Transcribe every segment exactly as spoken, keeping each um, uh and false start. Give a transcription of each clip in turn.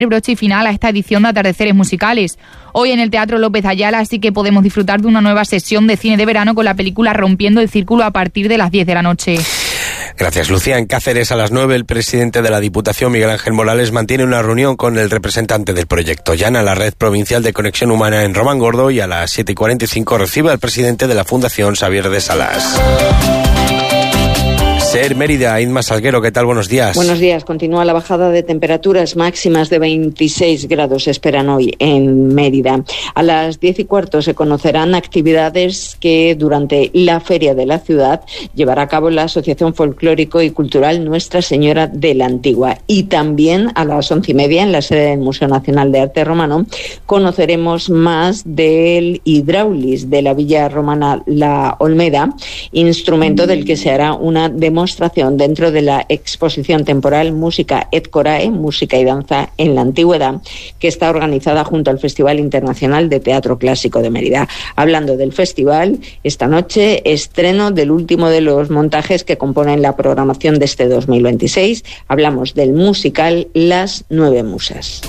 broche y final a esta edición de Atardeceres Musicales. Hoy en el Teatro López Ayala sí que podemos disfrutar de una nueva sesión de cine de verano con la película Rompiendo el Círculo a partir de las diez de la noche. Gracias, Lucía. En Cáceres, a las nueve, el presidente de la Diputación, Miguel Ángel Morales, mantiene una reunión con el representante del proyecto Llana, la Red Provincial de Conexión Humana en Román-Gordo, y a las siete y cuarenta y cinco recibe al presidente de la Fundación, Xavier de Salas. Ser Mérida, Inma Salguero, ¿qué tal? Buenos días. Buenos días. Continúa la bajada de temperaturas máximas de veintiséis grados se esperan hoy en Mérida. A las diez y cuarto se conocerán actividades que durante la feria de la ciudad llevará a cabo la Asociación Folclórico y Cultural Nuestra Señora de la Antigua. Y también a las once y media en la sede del Museo Nacional de Arte Romano conoceremos más del hidráulis de la Villa Romana La Olmeda, instrumento del que se hará una demostración demostración dentro de la exposición temporal Música et Corae, Música y Danza en la Antigüedad, que está organizada junto al Festival Internacional de Teatro Clásico de Mérida. Hablando del festival, esta noche estreno del último de los montajes que componen la programación de este dos mil veintiséis. Hablamos del musical Las Nueve Musas.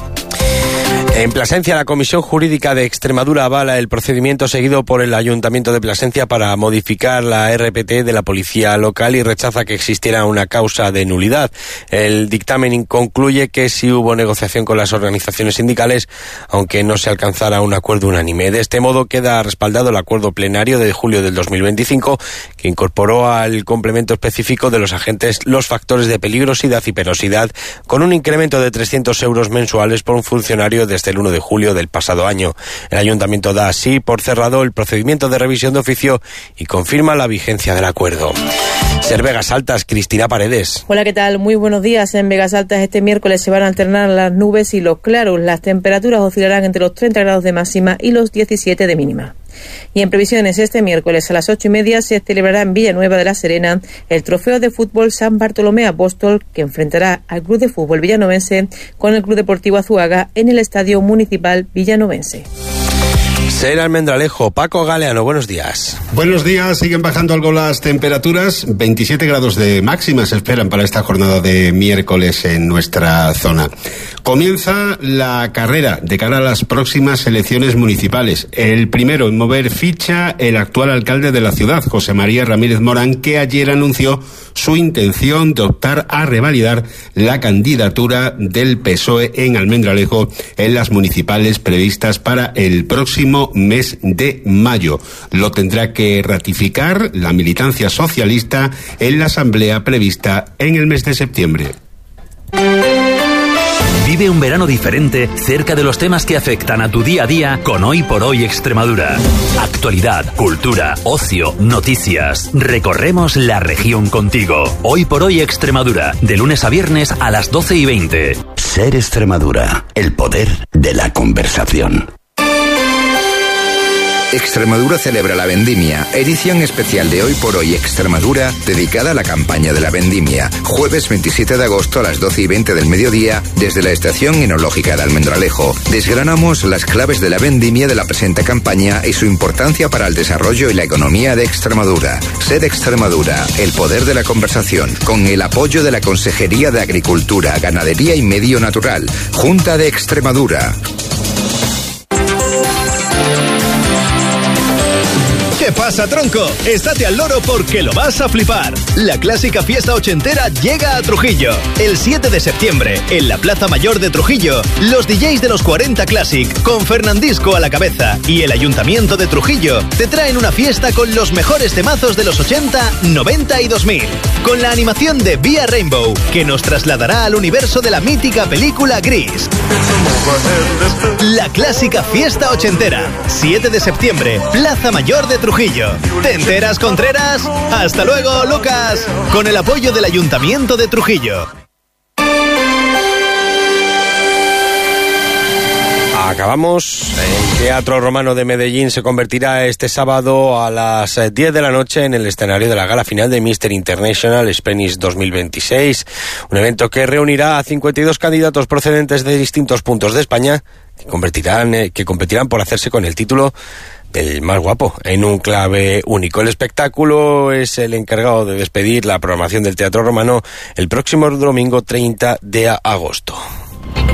En Plasencia, la Comisión Jurídica de Extremadura avala el procedimiento seguido por el Ayuntamiento de Plasencia para modificar la R P T de la Policía Local y rechaza que existiera una causa de nulidad. El dictamen concluye que sí hubo negociación con las organizaciones sindicales, aunque no se alcanzara un acuerdo unánime. De este modo queda respaldado el acuerdo plenario de julio del dos mil veinticinco, que incorporó al complemento específico de los agentes los factores de peligrosidad y penosidad, con un incremento de trescientos euros mensuales por un funcionario desde el uno de julio del pasado año. El Ayuntamiento da así por cerrado el procedimiento de revisión de oficio y confirma la vigencia del acuerdo. Ser Vegas Altas, Cristina Paredes. Hola, ¿qué tal? Muy buenos días. En Vegas Altas este miércoles se van a alternar las nubes y los claros. Las temperaturas oscilarán entre los treinta grados de máxima y los diecisiete de mínima. Y en previsiones, este miércoles a las ocho y media se celebrará en Villanueva de la Serena el trofeo de fútbol San Bartolomé Apóstol, que enfrentará al Club de Fútbol Villanovense con el Club Deportivo Azuaga en el Estadio Municipal Villanovense. Ser Almendralejo, Paco Galeano, buenos días. Buenos días, siguen bajando algo las temperaturas, veintisiete grados de máxima se esperan para esta jornada de miércoles en nuestra zona. Comienza la carrera de cara a las próximas elecciones municipales. El primero en mover ficha, el actual alcalde de la ciudad, José María Ramírez Morán, que ayer anunció su intención de optar a revalidar la candidatura del P S O E en Almendralejo en las municipales previstas para el próximo mes de mayo. Lo tendrá que ratificar la militancia socialista en la asamblea prevista en el mes de septiembre. Vive un verano diferente cerca de los temas que afectan a tu día a día con Hoy por Hoy Extremadura. Actualidad, cultura, ocio, noticias. Recorremos la región contigo. Hoy por Hoy Extremadura, de lunes a viernes a las doce y veinte. Ser Extremadura, el poder de la conversación. Extremadura celebra la vendimia, edición especial de Hoy por Hoy Extremadura, dedicada a la campaña de la vendimia. Jueves veintisiete de agosto a las doce y veinte del mediodía, desde la Estación Enológica de Almendralejo. Desgranamos las claves de la vendimia de la presente campaña y su importancia para el desarrollo y la economía de Extremadura. Sed Extremadura, el poder de la conversación, con el apoyo de la Consejería de Agricultura, Ganadería y Medio Natural, Junta de Extremadura. ¿Qué pasa, tronco? Estate al loro porque lo vas a flipar. La clásica fiesta ochentera llega a Trujillo. El siete de septiembre, en la Plaza Mayor de Trujillo, los D Js de los cuarenta Classic, con Fernandisco a la cabeza, y el Ayuntamiento de Trujillo, te traen una fiesta con los mejores temazos de los ochenta, noventa y dos mil. Con la animación de Vía Rainbow, que nos trasladará al universo de la mítica película Gris. La clásica fiesta ochentera. siete de septiembre, Plaza Mayor de Trujillo. ¿Te enteras, Contreras? ¡Hasta luego, Lucas! Con el apoyo del Ayuntamiento de Trujillo. Acabamos. El Teatro Romano de Medellín se convertirá este sábado a las diez de la noche en el escenario de la gala final de míster International Spanish dos mil veintiséis, un evento que reunirá a cincuenta y dos candidatos procedentes de distintos puntos de España que, convertirán, eh, que competirán por hacerse con el título del más guapo en un clave único. El espectáculo es el encargado de despedir la programación del Teatro Romano el próximo domingo treinta de agosto.